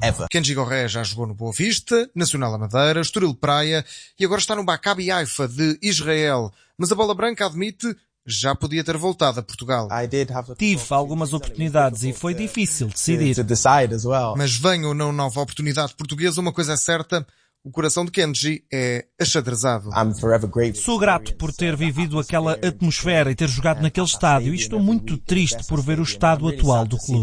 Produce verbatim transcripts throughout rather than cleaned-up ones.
ever. Kenji Gorré já jogou no Boa Vista, Nacional da Madeira, Estoril Praia e agora está no Maccabi Haifa de Israel. Mas a Bola Branca admite, já podia ter voltado a Portugal. Tive algumas oportunidades e foi difícil decidir. Mas venha ou não nova oportunidade portuguesa, uma coisa é certa, o coração de Kenji é achadrezado. Sou grato por ter vivido aquela atmosfera e ter jogado naquele estádio e estou muito triste por ver o estado atual do clube.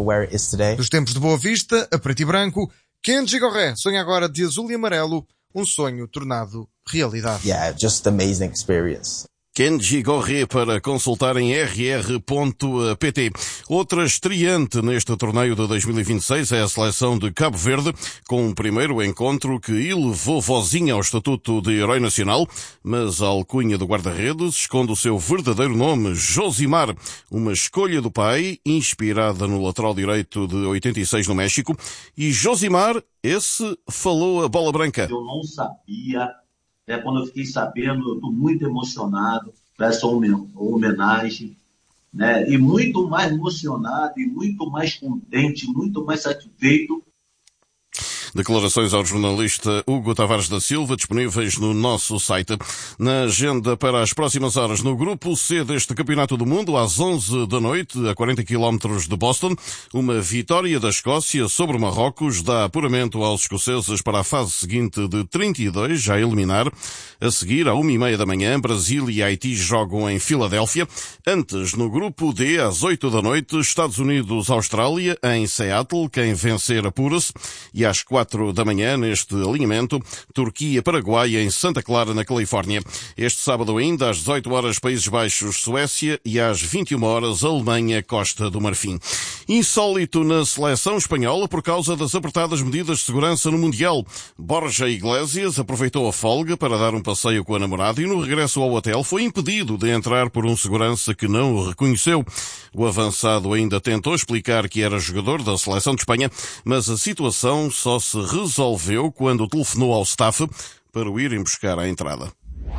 Dos tempos de Boa Vista, a preto e branco, Kenji Gorré sonha agora de azul e amarelo, um sonho tornado realidade. Yeah, just amazing experience. Kenji Gorré para consultar em r r ponto p t. Outra estreante neste torneio de dois mil e vinte e seis é a seleção de Cabo Verde, com um primeiro encontro que elevou vozinha ao estatuto de herói nacional, mas a alcunha do guarda-redes esconde o seu verdadeiro nome, Josimar, uma escolha do pai, inspirada no lateral direito de oitenta e seis no México, e Josimar, esse falou a Bola Branca. Eu não sabia. É, quando eu fiquei sabendo, eu estou muito emocionado por essa homenagem, né? E muito mais emocionado, e muito mais contente, muito mais satisfeito. Declarações ao jornalista Hugo Tavares da Silva, disponíveis no nosso site. Na agenda para as próximas horas, no grupo C deste Campeonato do Mundo, às onze da noite, a quarenta quilómetros de Boston, uma vitória da Escócia sobre Marrocos dá apuramento aos escoceses para a fase seguinte de trinta e dois, já a eliminar. A seguir, à uma e meia da manhã, Brasil e Haiti jogam em Filadélfia. Antes, no grupo D, às oito da noite, Estados Unidos-Austrália, em Seattle, quem vencer apura-se. E às quatro da manhã, neste alinhamento, Turquia-Paraguai em Santa Clara, na Califórnia. Este sábado ainda, às dezoito horas, Países Baixos, Suécia, e às vinte e uma horas, Alemanha, Costa do Marfim. Insólito na seleção espanhola por causa das apertadas medidas de segurança no Mundial. Borja Iglesias aproveitou a folga para dar um passeio com a namorada e no regresso ao hotel foi impedido de entrar por um segurança que não o reconheceu. O avançado ainda tentou explicar que era jogador da seleção de Espanha, mas a situação só se resolveu quando telefonou ao staff para o irem buscar à entrada.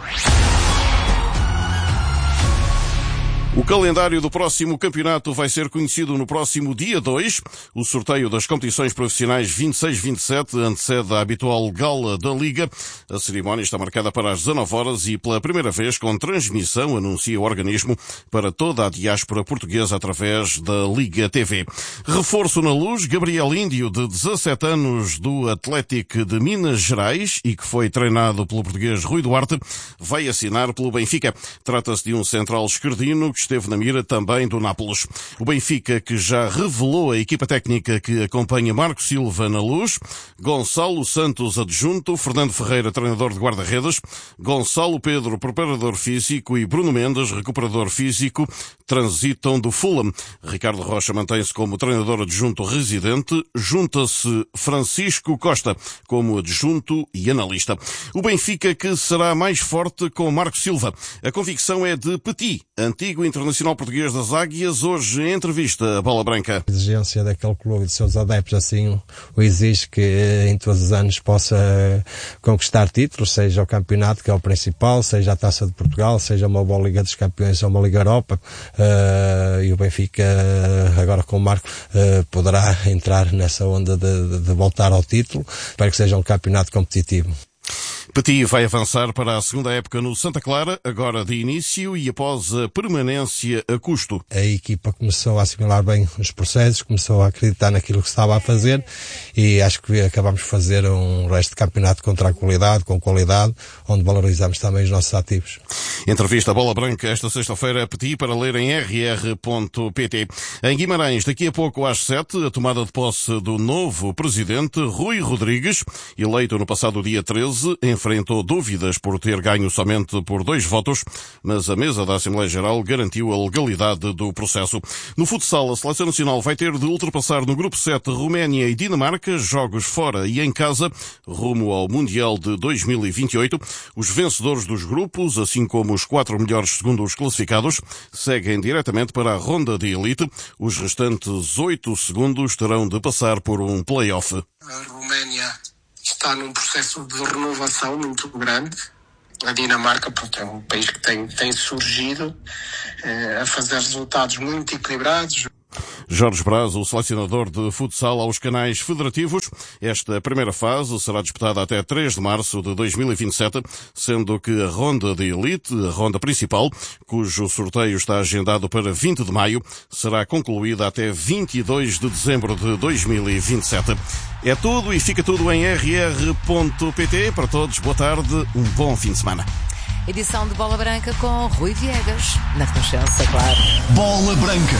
O calendário do próximo campeonato vai ser conhecido no próximo dia dois. O sorteio das competições profissionais vinte e seis vinte e sete antecede a habitual gala da Liga. A cerimónia está marcada para as dezanove horas e pela primeira vez com transmissão, anuncia o organismo, para toda a diáspora portuguesa através da Liga T V. Reforço na Luz, Gabriel Índio, de dezassete anos, do Atlético de Minas Gerais e que foi treinado pelo português Rui Duarte, vai assinar pelo Benfica. Trata-se de um central esquerdino que esteve na mira também do Nápoles. O Benfica, que já revelou a equipa técnica que acompanha Marco Silva na Luz, Gonçalo Santos adjunto, Fernando Ferreira treinador de guarda-redes, Gonçalo Pedro preparador físico e Bruno Mendes recuperador físico, transitam do Fulham. Ricardo Rocha mantém-se como treinador adjunto residente, junta-se Francisco Costa como adjunto e analista. O Benfica, que será mais forte com Marco Silva. A convicção é de Petit, antigo internacional português das Águias, hoje em entrevista à Bola Branca. A exigência daquele clube e dos seus adeptos assim o exige que em todos os anos possa conquistar títulos, seja o campeonato, que é o principal, seja a Taça de Portugal, seja uma boa Liga dos Campeões ou uma Liga Europa, uh, e o Benfica agora com o Marco uh, poderá entrar nessa onda de, de, de voltar ao título. Espero que seja um campeonato competitivo. Petit vai avançar para a segunda época no Santa Clara, agora de início e após a permanência a custo. A equipa começou a assimilar bem os processos, começou a acreditar naquilo que estava a fazer e acho que acabamos de fazer um resto de campeonato com tranquilidade, com qualidade, onde valorizamos também os nossos ativos. Entrevista à Bola Branca esta sexta-feira a Petit para ler em r r ponto p t. Em Guimarães, daqui a pouco às sete, a tomada de posse do novo presidente Rui Rodrigues, eleito no passado dia treze, enfrentou dúvidas por ter ganho somente por dois votos, mas a mesa da Assembleia Geral garantiu a legalidade do processo. No futsal, a Seleção Nacional vai ter de ultrapassar no grupo sete Roménia e Dinamarca, jogos fora e em casa, rumo ao Mundial de dois mil e vinte e oito. Os vencedores dos grupos, assim como os quatro melhores segundos classificados, seguem diretamente para a ronda de elite. Os restantes oito segundos terão de passar por um play-off. A Roménia está num processo de renovação muito grande. A Dinamarca, porque é um país que tem, tem surgido eh, a fazer resultados muito equilibrados. Jorge Braz, o selecionador de futsal aos canais federativos. Esta primeira fase será disputada até três de março de dois mil e vinte e sete, sendo que a ronda de elite, a ronda principal, cujo sorteio está agendado para vinte de maio, será concluída até vinte e dois de dezembro de dois mil e vinte e sete. É tudo e fica tudo em r r ponto p t. Para todos, boa tarde, um bom fim de semana. Edição de Bola Branca com Rui Viegas, na Renascença, claro. Bola Branca.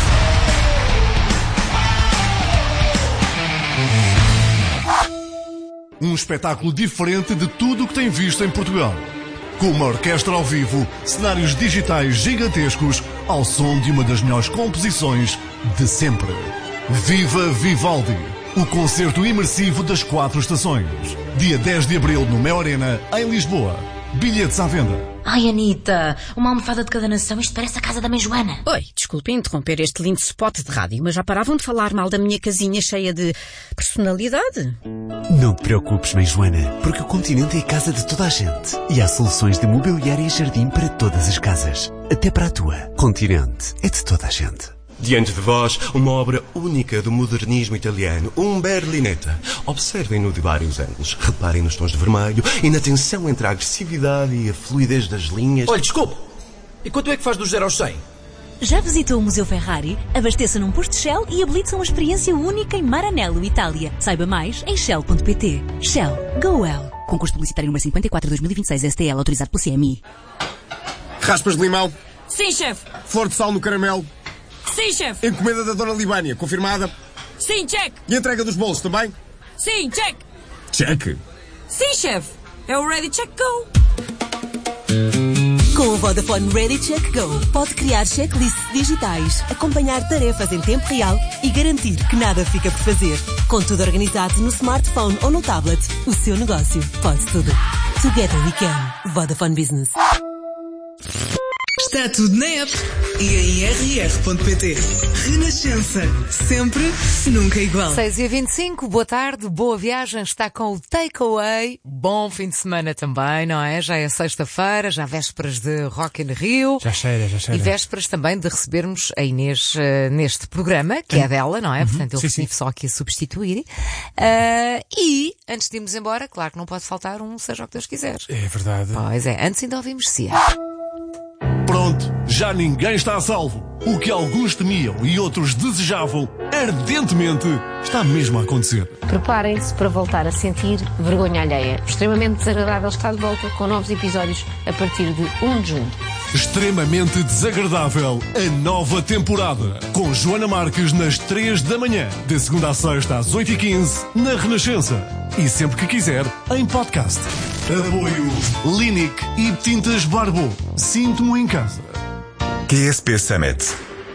Um espetáculo diferente de tudo o que tem visto em Portugal. Com uma orquestra ao vivo, cenários digitais gigantescos, ao som de uma das melhores composições de sempre. Viva Vivaldi! O concerto imersivo das quatro estações. Dia dez de abril no Mel Arena, em Lisboa. Bilhetes à venda. Ai, Anitta, uma almofada de cada nação, isto parece a casa da mãe Joana. Oi, desculpe interromper este lindo spot de rádio, mas já paravam de falar mal da minha casinha cheia de personalidade? Não te preocupes, mãe Joana, porque o Continente é a casa de toda a gente. E há soluções de mobiliário e jardim para todas as casas. Até para a tua. Continente é de toda a gente. Diante de vós, uma obra única do modernismo italiano, um Berlinetta. Observem-no de vários ângulos. Reparem nos tons de vermelho e na tensão entre a agressividade e a fluidez das linhas. Olha, desculpe. E quanto é que faz dos zero aos cem? Já visitou o Museu Ferrari? Abasteça num posto Shell e habilite-se a uma experiência única em Maranello, Itália. Saiba mais em shell ponto p t. Shell. Go well. Concurso publicitário número cinquenta e quatro de dois mil e vinte e seis S T L, autorizado pelo C M I. Raspas de limão? Sim, chefe. Flor de sal no caramelo? Sim, chefe. Encomenda da Dona Libânia, confirmada? Sim, check. E entrega dos bolos também? Sim, check. Check. Sim, chefe. É o Ready Check Go. Com o Vodafone Ready Check Go, pode criar checklists digitais, acompanhar tarefas em tempo real e garantir que nada fica por fazer. Com tudo organizado no smartphone ou no tablet, o seu negócio pode tudo. Together we can. Vodafone Business. Está tudo na app e em r r ponto p t. Renascença. Sempre, nunca igual. seis e vinte e cinco, boa tarde, boa viagem. Está com o Takeaway. Bom fim de semana também, não é? Já é sexta-feira, já vésperas de Rock in Rio. Já cheira, já cheira. E vésperas também de recebermos a Inês uh, neste programa, que é dela, não é? Uhum. Portanto, eu sim, estive sim. só aqui a substituir. Uh, e, antes de irmos embora, claro que não pode faltar um Seja o que Deus quiser. É verdade. Pois é, antes ainda ouvimos Cia. Pronto, já ninguém está a salvo. O que alguns temiam e outros desejavam ardentemente está mesmo a acontecer. Preparem-se para voltar a sentir vergonha alheia. Extremamente desagradável está de volta com novos episódios a partir de um de junho. Extremamente desagradável, a nova temporada. Com Joana Marques nas três da manhã. De segunda a sexta às oito e quinze, na Renascença. E sempre que quiser, em podcast. Apoio Linic e Tintas Barbo. Sinto-me em casa. Q S P Summit.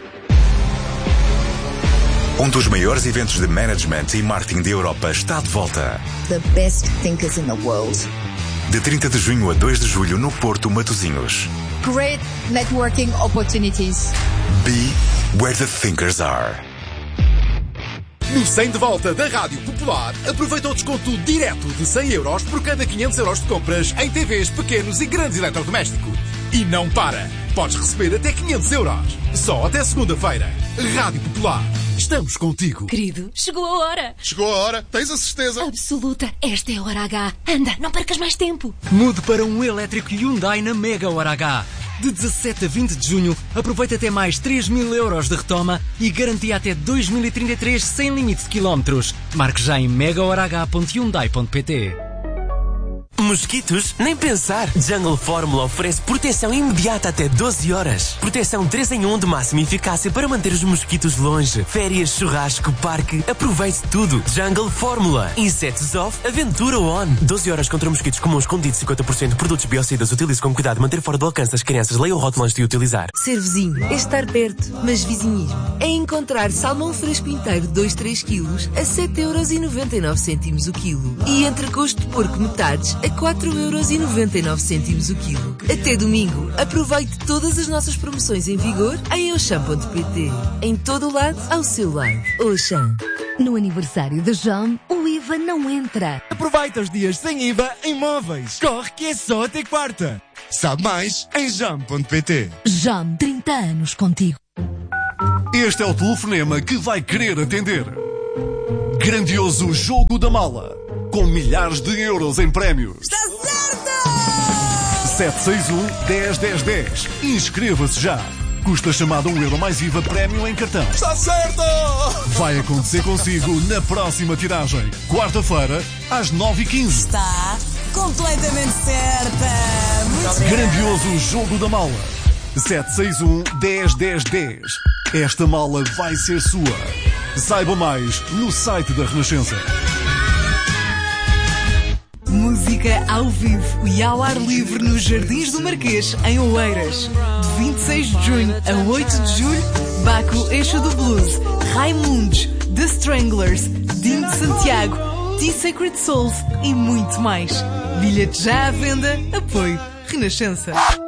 Um dos maiores eventos de management e marketing da Europa está de volta. The best thinkers in the world. De trinta de junho a dois de julho no Porto Matosinhos. Great networking opportunities. Be where the thinkers are. No cem de volta da Rádio Popular, aproveita o desconto direto de cem euros por cada quinhentos euros de compras em T Vs pequenos e grandes eletrodomésticos. E não para! Podes receber até quinhentos euros. Só até segunda-feira. Rádio Popular. Estamos contigo. Querido, chegou a hora. Chegou a hora? Tens a certeza? Absoluta. Esta é a hora H. Anda, não percas mais tempo. Mude para um elétrico Hyundai na Mega Hora H. De dezassete a vinte de junho, aproveita até mais três mil euros de retoma e garantia até dois mil e trinta e três sem limite de quilómetros. Marque já em mega hora h ponto hyundai ponto p t. Mosquitos? Nem pensar! Jungle Fórmula oferece proteção imediata até doze horas. Proteção três em um de máxima eficácia para manter os mosquitos longe. Férias, churrasco, parque, aproveite tudo. Jungle Fórmula. Insetos off, aventura on. doze horas contra mosquitos comuns contidos cinquenta por cento. Produtos biocidas. Utilize com cuidado. Manter fora do alcance das crianças. Leia o rótulo antes de utilizar. Ser vizinho é estar perto, mas vizinhismo é encontrar salmão fresco inteiro de dois a três quilos a sete euros e noventa e nove cêntimos o quilo. E entrecosto de porco metades a quatro euros e noventa e nove cêntimos o quilo. Até domingo, aproveite todas as nossas promoções em vigor em Auchan ponto p t. Em todo o lado, ao seu lado. Auchan. No aniversário da Jam, o I V A não entra. Aproveita os dias sem I V A em móveis. Corre que é só até quarta. Sabe mais em jam ponto p t. Jam, trinta anos contigo. este é o telefonema que vai querer atender. Grandioso Jogo da Mala, com milhares de euros em prémios. Está certo! sete seis um, dez, dez, dez. Inscreva-se já. Custa chamada um euro mais I V A prémio em cartão. Está certo! Vai acontecer consigo na próxima tiragem. Quarta-feira, às nove e quinze. Está completamente certa! Muito Grandioso Jogo da Mala. sete seis um, dez, dez, dez. Esta mala vai ser sua. Saiba mais no site da Renascença. Música ao vivo e ao ar livre nos Jardins do Marquês, em Oeiras. De vinte e seis de junho a oito de julho, Baco Eixo do Blues, Raimundos, The Stranglers, Dino de Santiago, T-Sacred Souls e muito mais. Bilhete já à venda, apoio Renascença.